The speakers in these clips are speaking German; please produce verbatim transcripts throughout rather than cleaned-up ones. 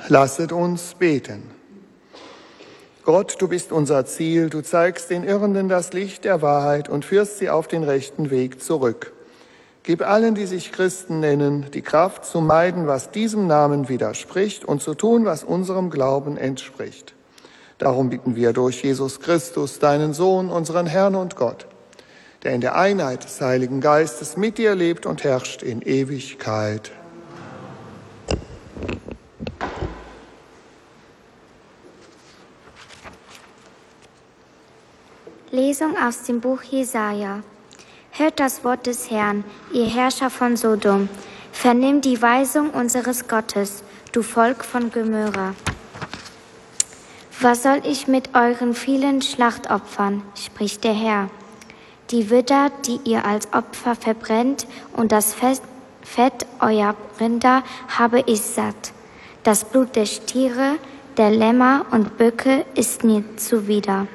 Lasset uns beten. Gott, du bist unser Ziel, du zeigst den Irrenden das Licht der Wahrheit und führst sie auf den rechten Weg zurück. Gib allen, die sich Christen nennen, die Kraft zu meiden, was diesem Namen widerspricht und zu tun, was unserem Glauben entspricht. Darum bitten wir durch Jesus Christus, deinen Sohn, unseren Herrn und Gott, der in der Einheit des Heiligen Geistes mit dir lebt und herrscht in Ewigkeit. Lesung aus dem Buch Jesaja. Hört das Wort des Herrn, ihr Herrscher von Sodom. Vernimm die Weisung unseres Gottes, du Volk von Gomorra. Was soll ich mit euren vielen Schlachtopfern, spricht der Herr. Die Widder, die ihr als Opfer verbrennt, und das Fett eurer Rinder habe ich satt. Das Blut der Stiere, der Lämmer und Böcke ist mir zuwider.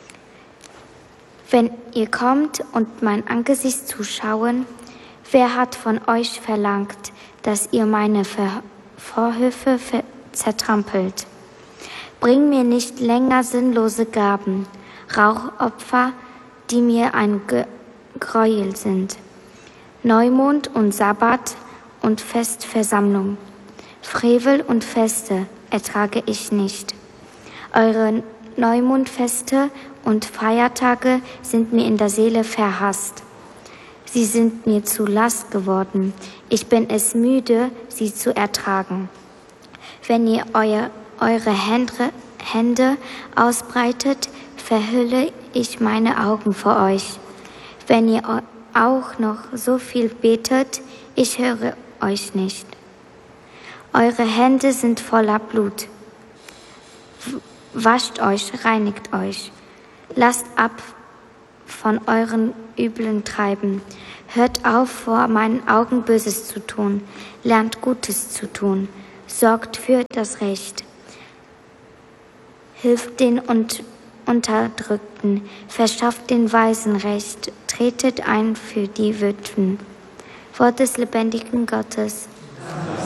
Wenn ihr kommt und mein Angesicht zuschauen, wer hat von euch verlangt, dass ihr meine Vorhöfe zertrampelt? Bring mir nicht länger sinnlose Gaben, Rauchopfer, die mir ein Gräuel sind. Neumond und Sabbat und Festversammlung, Frevel und Feste ertrage ich nicht. Eure Neumondfeste und Feiertage sind mir in der Seele verhasst. Sie sind mir zu Last geworden. Ich bin es müde, sie zu ertragen. Wenn ihr euer, eure Hände, Hände ausbreitet, verhülle ich meine Augen vor euch. Wenn ihr auch noch so viel betet, ich höre euch nicht. Eure Hände sind voller Blut. Wascht euch, reinigt euch. Lasst ab von euren üblen Treiben. Hört auf, vor meinen Augen Böses zu tun. Lernt Gutes zu tun. Sorgt für das Recht. Hilft den und Unterdrückten. Verschafft den Weisen Recht. Tretet ein für die Witwen. Wort des lebendigen Gottes.